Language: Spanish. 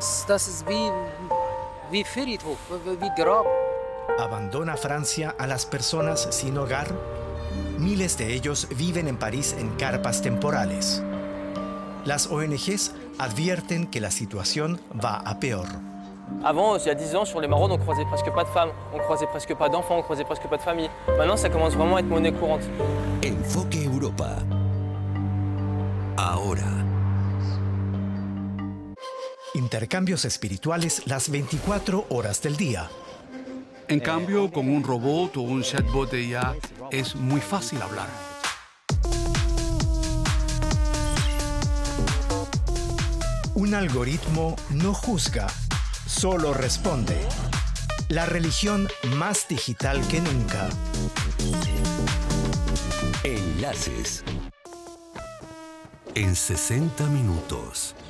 das ist wie Friedhof, wie Grab. ¿Abandona Francia a las personas sin hogar? Miles de ellos viven en París en carpas temporales. Las ONGs advierten que la situación va a peor. Avant, il y a 10 ans, sur les maraudes, on croisait presque pas de femmes, on croisait presque pas d'enfants, on croisait presque pas de familles. Maintenant, ça commence vraiment à être monnaie courante. Enfoque Europa. Ahora. Intercambios espirituales las 24 horas del día. En cambio, con un robot o un chatbot de IA es muy fácil hablar. Un algoritmo no juzga, solo responde. La religión más digital que nunca. Enlaces. En 60 minutos.